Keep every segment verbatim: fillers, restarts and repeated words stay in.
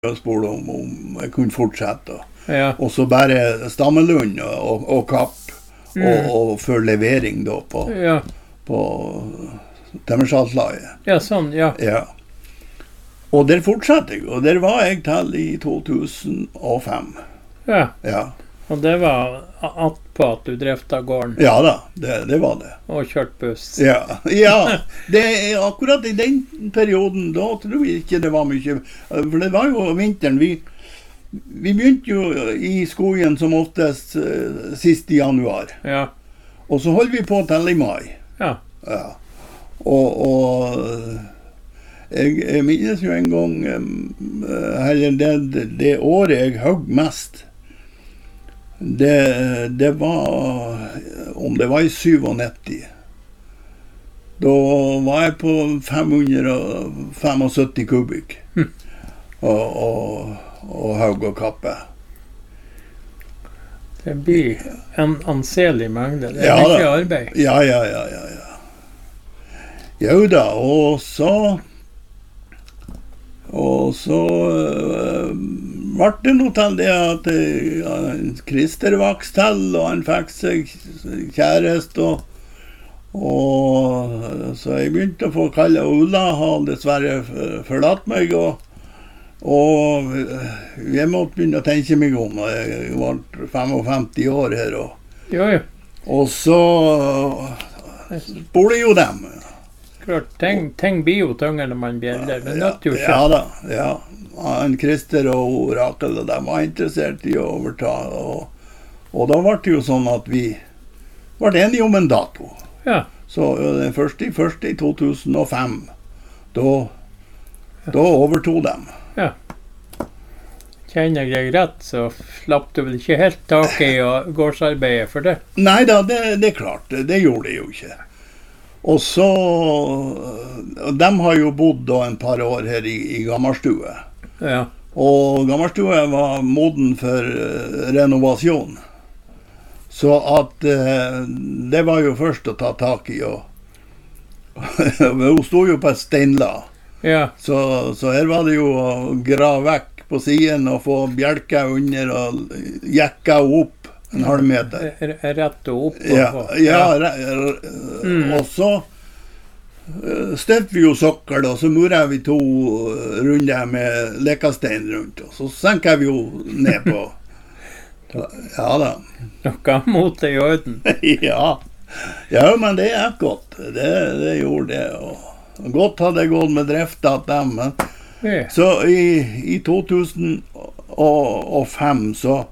og spurte om, om jeg kunne fortsette. Ja. Og så bare Stammelund og, og, og Kapp, mm. og, og for levering da på, ja. på Temmersalslaget. Ja, sånn, ja. Ja. Og der fortsatte jeg, og der var jeg til i to tusen og fem. Ja. Ja. Og det var at på at du drevte av gården? Ja da, det, det var det. Og kjørt buss? Ja, ja. Det er akkurat i den perioden, da tror jeg ikke det var mye. For det var jo vinteren. Vi, vi begynte jo i skogen som oftest uh, sist i januar. Ja. Og så holdt vi på til i mai. Ja. Ja. Og, og jeg, jeg minnes jo en gang, um, eller det, det året jeg høgg mest, Det, det var, om det var i syttisju, da var jeg på fem hundre syttifem kubikk, hm. og, og, og haug og kappe. Det blir en anselig mengde, det er ja, mye arbeid. Ja, ja, ja, ja, ja. Jo da, og så, og så, ble det noe til det at ja, Christer vokste til, og han fikk seg kjærest, og, og så jeg begynte å få kalle Ulla, har dessverre forlatt meg, og, og jeg måtte begynne å tenke meg om, jeg var femtifem år her, og, jo, jo. og så bor det jo dem. Klart, ting, ting blir jo tyngre når man bjeller, det nødt jo ikke. Ja da, ja. Han Christer og Rakel, de var interessert i å overta, og, og da var det jo sånn at vi var enige om en dato. Ja. Så den første i første i to tusen og fem, da, ja. da overtog dem. Ja. Kjenner jeg deg rett, så slapp du vel ikke helt tak i gårdsarbeidet for det? Nei da, det, det er klart, det gjorde jeg jo ikke. Og så, de har jo bodd da en par år her i, i Gammelstue. Ja. Og Gammelstue var moden for uh, renovasjon. Så at uh, det var jo først å ta tak i, og hun stod jo på et steinla. Ja. Så, så her var det jo å grave vekk på siden og få bjelker under og jekka opp en halv meter. Rett og opp. Ja, ja, ja. Mm. Og så uh, støtte vi jo sokkel, og så muret vi to runder med lekastein rundt, og så senker vi jo ned på. Ja da. Noe mot det i orden. ja. ja, men det er godt. Det, det gjorde det. Og godt hadde jeg gått med drift av dem. Ja. Så i, i to tusen og fem så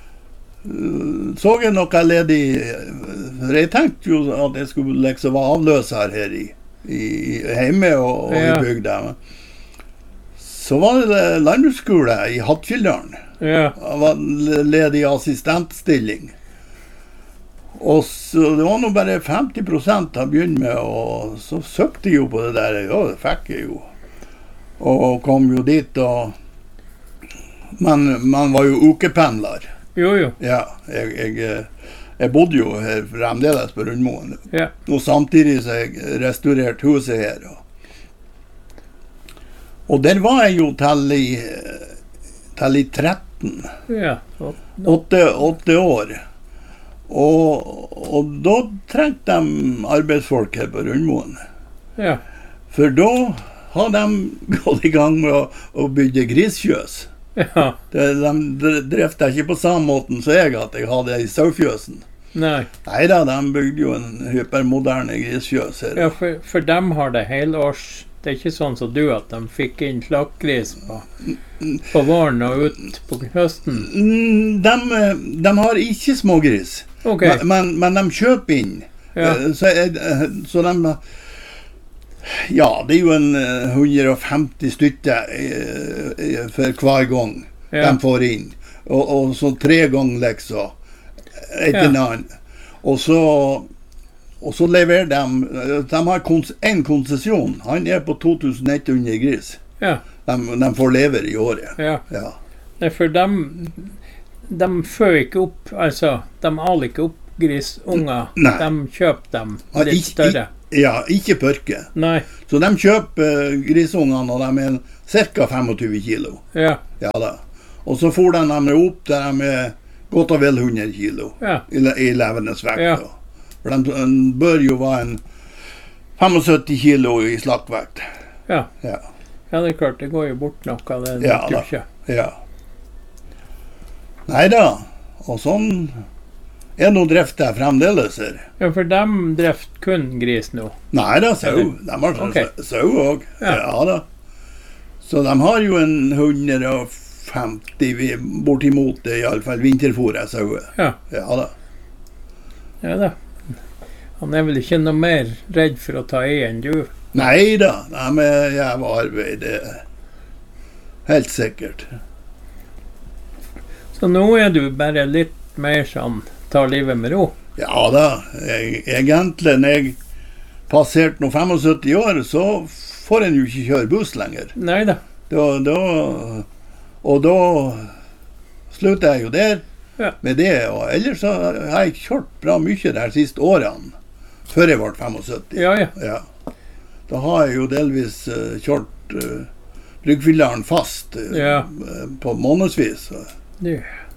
så jeg noe ledig, jeg tenkte jo at jeg skulle liksom være avløser her i, i hjemme og, og ja. I bygda. Så var det landbruksskole i Hattfjelldalen. Ja. Det var ledig assistentstilling. Og så det var nå bare femti prosent å begynne med, og så søkte jeg jo på det der, ja, det fikk jeg jo. Og kom jo dit, og men man var jo ukependler. Jo, jo. Ja, jeg, jeg, jeg bodde jo her fremdeles på Rundmoen. Ja. Og samtidig så jeg restaurert huset her. Og, og der var jeg jo til i, til i tretten. Ja. Åtte, åtte år. Og, og da trengte de arbeidsfolk her på Rundmoen. Ja. For da hadde de gått i gang med å, å bygge grisfjøs. Ja. De, de drev ikke på samme måten som jeg at jeg hadde i sauefjøsen. Nei. Neida, de bygde jo en hypermoderne grisfjøs her. Ja, for, for dem har det helårs. Det er ikke sånn som du, at de fikk inn slakkgris på, på våren og ut på høsten. De, de har ikke smågris, okay. men, men de kjøper inn. Ja. Så, så de... Ja, det er jo en hundre og femti stykker eh, for hver gang ja. De får inn. Og, og så tre ganger liksom etter en annen. Og så, og så leverer de, de har kons, en konsesjon. Han er på to tusen ett hundre gris. Ja. De, de får lever i året. Ja. Ja. Nei, for de, de fører ikke opp, altså, de aler ikke opp grisunger. Nei. De kjøper dem litt ikke, større. Ja, ikke pørke. Nei. Så de kjøper uh, grisungene, og de er cirka tjuefem kilo. Ja. Ja da. Og så får de dem opp der de er godt og vel hundre kilo Ja. i, le- i levende vekt. Ja. Da. For de, de bør jo være en syttifem kilo i slaktvekt. Ja. Ja. Ja, det er klart, det går jo bort noe av det. Ja, nytter jo da. ikke. Ja. Nei da. Og sånn er nå drift der fremdeles her. Ja, for de dreft kun gris nå. Nei da, sau. De har Ok. okay. sau òg. Ja. Ja. da. Så de har jo en hundre femti vi- bortimot det, iallfall vinterfôret sauer. Ja. Ja da. Ja da. Han er vel ikke noe mer redd for å ta i enn du? Nei da. De er jævla arbeid. Det er helt sikkert. Så nå er du bare litt mer sånn, ta livet med ro? Ja da. Jeg, egentlig, når jeg passerte nå syttifem år, så får en jo ikke kjøre buss lenger. Nei da. Da, da, og da slutter jeg jo der Ja. med det. Og ellers så har jeg kjørt bra mye de siste årene, før jeg ble syttifem. Ja, ja. Ja. Da har jeg jo delvis uh, kjørt uh, Bryggfyllaren fast uh, Ja. på månedsvis. Du.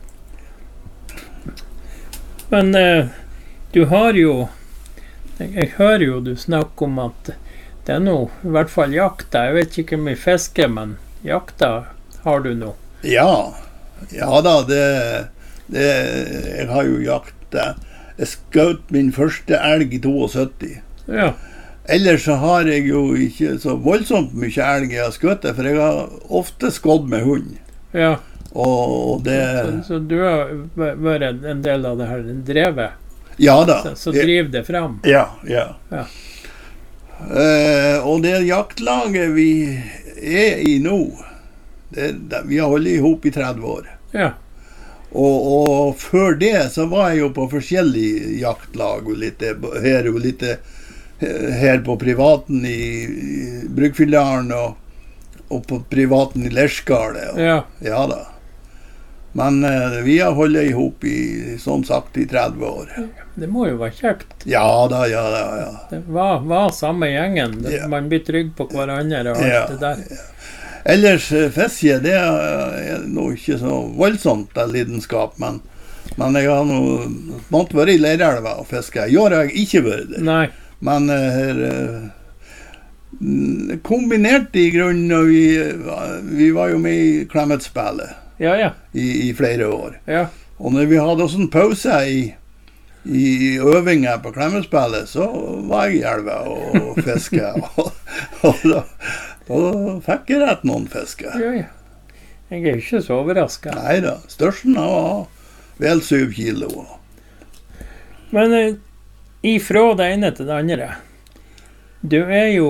Men eh, du har jo jeg, jeg hører jo du snakke om at det er nå i hvert fall jakta. Jeg vet ikke mye fiske, men jakta har du nå. Ja. Ja da, det, det Jeg har jo jakta. Jeg skjøt min første elg i syttito. Ja. Ellers så har jeg jo ikke så voldsomt mye elg jeg har skutt, for jeg har ofte skådd med hund. Ja. Og det Så, så du har væ- vært en del av det her drevet, Ja da. så, så driver det fram. Ja, ja. Ja. Eh, og det jaktlaget vi er i nå, det, det, vi har holdt i hop i tretti år. Ja. Og, og før det så var jeg jo på forskjellige jaktlag, og litt her og litt her på privaten i, i Bryggfyllaren, og, og på privaten i Lerskalet. Og, Ja. ja da. Men eh, vi har holdt i hop i, sånn sagt, i tretti år. Det må jo være kjekt. Ja da, ja da, ja. Det var, var samme gjengen. Det, Ja. Man blir trygg på hverandre og alt Ja. det der. Ellers eh, fiske, det er nå ikke så voldsomt av lidenskap, men, men jeg har nå måttet være i Leirelva og fiske. I år har jeg ikke vært der. Nei. Men eh, her eh, mm, kombinerte i grunnen, og vi, vi var jo med i Klemetsspillet Ja, ja. i, i flere år. Ja. Og når vi hadde sånn pause i, i øvinger på Klemetsspillet, så var jeg i elva og fiske. og, og da, da fikk jeg rett noen fiske. Ja, ja. Jeg er ikke så overraska. Nei da, størsten var vel syv kilo. Men eh, ifra det ene til det andre. Du er jo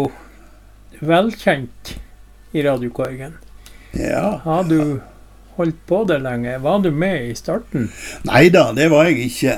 velkjent i Radiokorgen. Ja. Har du holdt på det lenge? Var du med i starten? Nei da, det var jeg ikke.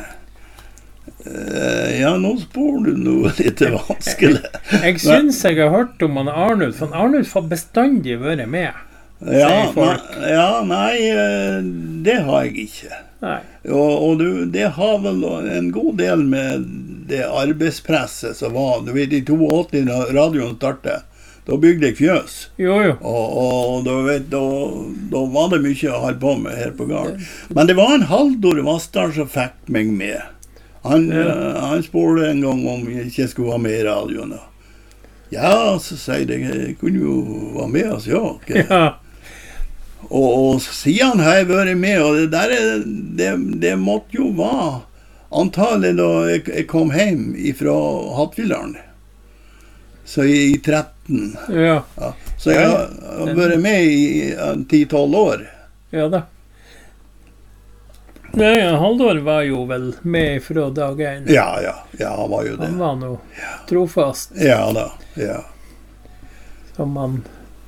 Eh, ja, nå spør du noe litt vanskelig. Jeg syns jeg har hørt om han Arnulf. For Arnulf har bestandig vært med. Ja, sier folk. nei, ja, nei, eh, det har jeg ikke. Nei. Og, og du, det har vel en god del med det arbeidspresset som var. Du vet, i åttito da radioen startet, da bygde jeg fjøs. Jo, jo. Og, og da, vet, da, da var det mye å holde på med her på gården. Men det var en Haldor Vassdal som fikk meg med. Han, Ja. eh, han spurte en gang om jeg ikke skulle være med i radioen. da. Ja, så sier jeg, jeg kunne jo være med, altså, ja. ok. Ja. Og, og siden har jeg vært med, og det der er, det, det måtte jo være antagelig da jeg, jeg kom hjem fra Hattfyllaren. Så i tretten. Ja. Ja. Så jeg har har vært med i ti tolv år. Ja da. Nei, Haldor var jo vel med fra dag én. Ja, ja. Ja, han var jo det. Han var nå trofast, Ja da. Ja. som han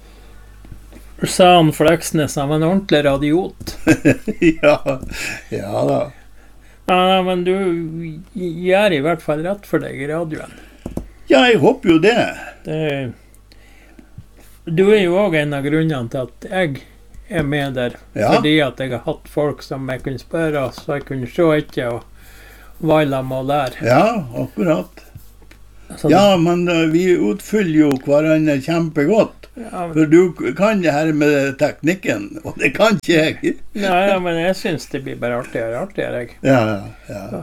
sa han Fleksnes. Han var en ordentlig radiot. ja. Ja da. Ja, men du gjør i hvert fall rett for deg i radioen. Ja, jeg håper jo det. Det, du er jo òg en av grunnene til at jeg er med der. Ja. Fordi at jeg har hatt folk som jeg kunne spørre, så jeg kunne se etter og være sammen og lære. Ja, akkurat. Så Ja, men uh, vi utfyller jo hverandre kjempegodt. Ja, men, For du kan det her med teknikken, og det kan ikke jeg. nei, ja, men jeg synes det blir bare artigere og artigere, jeg. Ja, ja, ja. Ja.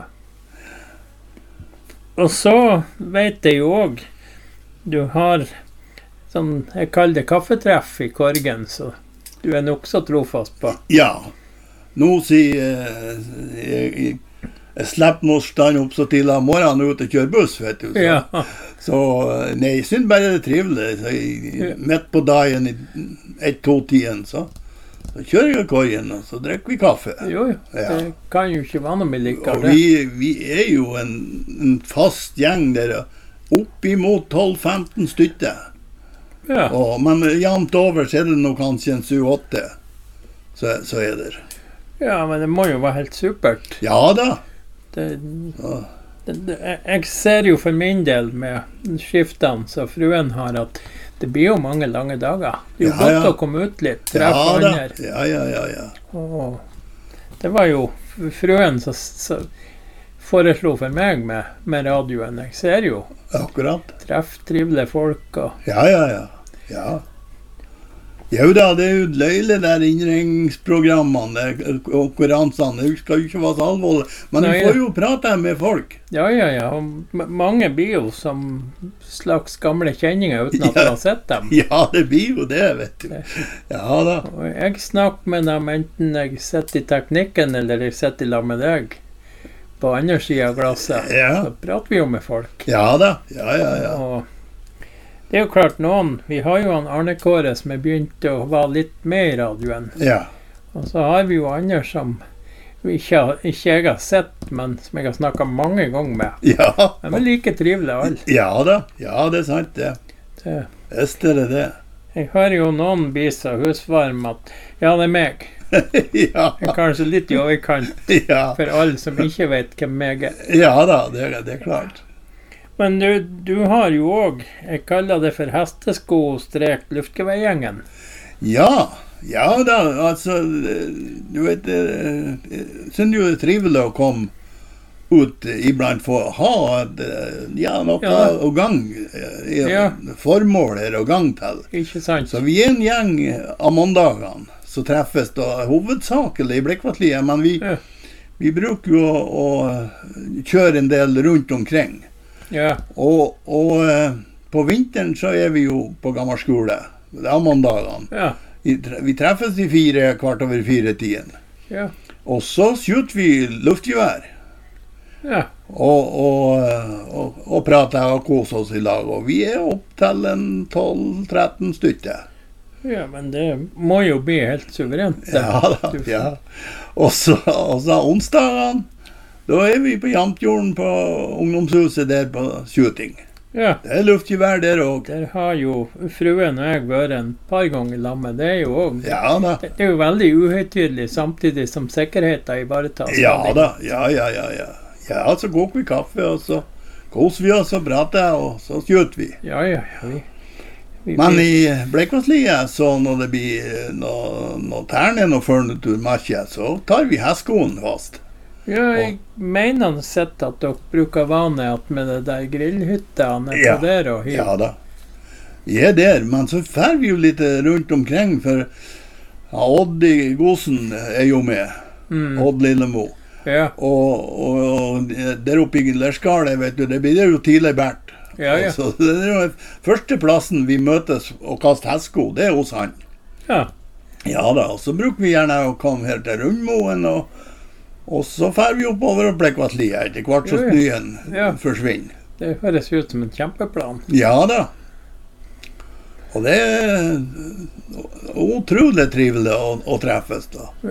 Og så vet jeg jo også, du har sånn, jeg kaller det kaffetreff i Korgen, så du er nok så trofast på. Ja. Nå sier eh, jeg, jeg, jeg slipper nå stand opp så tidlig om morgenen ut og kjøre buss, vet du. Så, Ja, så nei, jeg synes bare det er trivelig. Så jeg, midt på dagen i ett-to-tiden, så, så kjører jeg Korgen, og så drikker vi kaffe. jo, jo, Ja. det kan jo ikke være noe med Og likere det. vi, vi er jo en, en fast gjeng der, opp imot tolv-femten stykker. Ja, Og, men jevnt over så er det nok kanskje en syv-åtte, så, så er det. ja, men det må jo være helt supert. Ja da. Det, Så, det, det, jeg ser jo for min del med skiftene så fruen har at det blir jo mange lange dager. Det er jo Ja, godt ja. å komme ut litt, treffe ja da. andre. Ja, ja, ja, ja. Og det var jo fruen som som foreslo for meg med, med radioen. Jeg ser jo, Akkurat. treff trivelige folk og Ja, ja, ja. Ja. Jo da, det er jo løylig der innringningsprogrammene, konkurransene. Det skal jo ikke være så alvorlig. Men Nei, du får jo prate med folk. Ja, ja, ja. Og m- mange blir jo som slags gamle kjenninger uten at Ja. man har sett dem. Ja, det blir jo det, vet du. Ja da. Og jeg snakker med dem enten jeg sitter i teknikken eller jeg sitter i lag med deg på andre siden av glasset. Ja. Så prater vi jo med folk. Ja da. Ja, ja, ja. Og det er jo klart noen, vi har jo han Arne Kåre som er begynt å være litt med i radioen. Ja. Og så har vi jo andre som vi ikke, har, ikke jeg har sett, men som jeg har snakket mange ganger med. Ja. De er like trivelige alle. Ja da. Ja, det er sant det. Det, Visst er det det. jeg hører jo noen bli så husvarm at ja, det er meg. Ja. Jeg er kanskje litt i overkant Ja. for alle som ikke vet hvem jeg er. Ja da, det, er- det er klart. Men du, du har jo òg, jeg kaller det for hestesko-luftgeveigjengen. Ja, ja da, altså, du vet, jeg synes jo det er trivelig å komme ut iblant for å ha et, ja, noe Ja. å gang, eh, Ja. formål her å gang til. Ikke sant? Så vi er en gjeng av mandagene som treffes da hovedsakelig i Blikkvatliet, men vi, Ja. vi bruker jo å, å kjøre en del rundt omkring. Ja, Og, og eh, på vinteren så er vi jo på gammel skole, det er mandagene. ja, Vi tre- vi treffes i fire, kvart over fire-tiden. ja, Og så skyter vi luftgevær. ja. Og, og, og, og prater og koser oss i lag. Og vi er opp til en tolv-tretten stykker. Ja, men det må jo bli helt suverent. det. Ja da, Du- ja. Og så, og så onsdagene, da er vi på Jamtjorden på ungdomshuset der på Skjuting. Ja, Det er luftgevær der òg. der har jo fruen og jeg vært en par ganger i lag med. Det er jo også, Ja da. det er jo veldig uhøytidelig samtidig som sikkerheten ivaretas. Ja veldig. da. Ja, ja, ja. Ja, ja så koker vi kaffe, og så koser vi oss og prater, og så skjuter vi. Ja, ja, ja. Vi, vi, Men vi, i Blekkvassliet, så når det blir noe, noe terne og førneturmerke, så tar vi hestskoen fast. ja, jeg mener han sett at dere bruker vane at med det der grillhytta nede Ja. på der og Ja da. Vi er der, men så fer vi jo litt rundt omkring, for ja, Odd i Gosen er jo med. Mm, Odd Lillemo. ja, Og, og, og der oppe i Lerskalet, vet du, det blir jo tidlig bært. ja, ja. Så det er jo første plassen vi møtes og kaster hestsko, det er hos han. ja. Ja da, og så bruker vi gjerne å komme her til Rundmoen, og, og så fer vi oppover og Blekkvassliet etter hvert som Jo, ja. snøen Ja. forsvinner. Det høres ut som en kjempeplan. Ja da. Og det er utrolig trivelig å, å treffes da. Ja.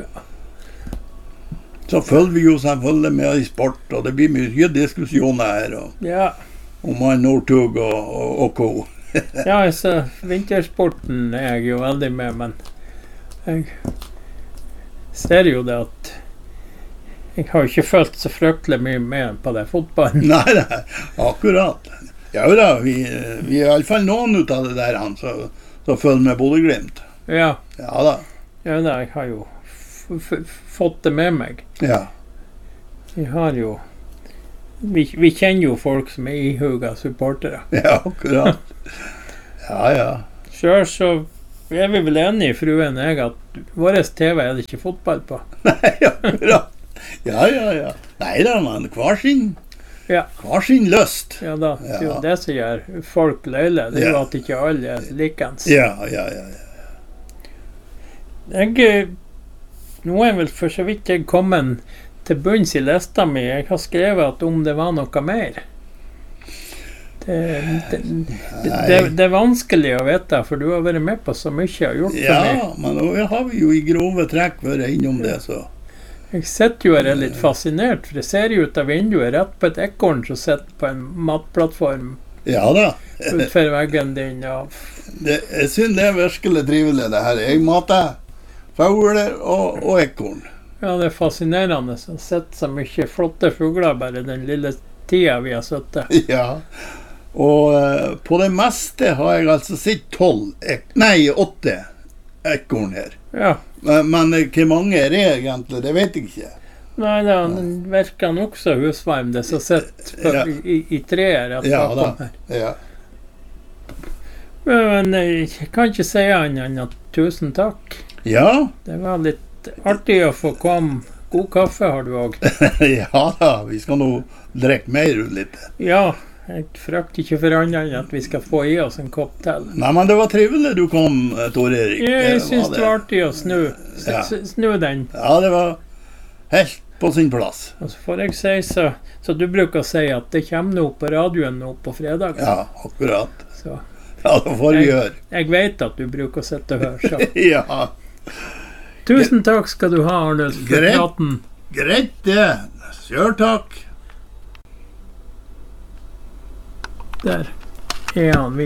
Så følger vi jo selvfølgelig med i sport, og det blir mye diskusjoner her og, Ja, om han Northug og, og, og co. ja altså, vintersporten er jeg jo veldig med, men jeg ser jo det at jeg har jo ikke følt så fryktelig mye med på det fotballen. Nei, nei, akkurat. Ja da, vi, vi er i alle fall noen ut av det der han, så, så følger med Bodø-Glimt. Ja, Ja da, ja da, jeg har jo f f fått det med meg. ja. Vi har jo vi, vi kjenner jo folk som er ihuga supportere. Ja, akkurat. Ja, ja. Selv så er vi vel enige, fruen og jeg, at vår T V er det ikke fotball på. Nei, akkurat. Ja, ja, ja. Nei da, men hver sin, Ja. hver sin lyst. Ja da, det er jo Ja. det som gjør folk løyle. Det er jo Ja. at ikke alle er likens. Ja, ja, ja, ja. Jeg, eh, nå er vel for så vidt jeg kommet til bunns i lista mi. Jeg har skrevet at om det var noe mer. Det, det, det, det, det er vanskelig å vite, for du har vært med på så mye og gjort for meg. Ja, men nå har vi jo i grove trekk vært innom det, så. Jeg sitter jo og er litt fascinert, for jeg ser jo ut av vinduet rett på et ekorn som sitter på en matplattform Ja da. utenfor veggen din. Og Det, jeg synes det er virkelig trivelig det her. Jeg mater fugler og, og ekorn. ja, det er fascinerende å sette så mye flotte fugler bare den lille tida vi har sittet. Ja. Og eh, på det meste har jeg altså sett tolv, ek nei, åtte ekorn her. Ja. Men, men hvor mange er det egentlig, det vet jeg ikke. Nei, det virker nok så husvarm det som sitter på- Ja. i, i treet rett Ja bakom da. her. Ja. Men jeg kan ikke si annet enn at tusen takk. Ja. Det var litt artig å få komme. God kaffe har du også. Ja da, vi skal nå drikke mer ut litt. Ja, jeg frykter ikke for annet enn at vi skal få i oss en kopp til. Nei, men det var trivelig du kom, Tor Erik. Jeg synes det var artig å snu, s- Ja. s- snu den. Ja, det var helt på sin plass. Og så får jeg si så, så du bruker å si at det kommer noe på radioen nå på fredag. Ja, akkurat. Så Ja, det får vi Jeg- gjøre. jeg vet at du bruker å sitte og høre. Så. Ja, Tusen takk skal du ha, Arnulf, for Greit. praten. greit det. Kjør takk. Der er han. Vi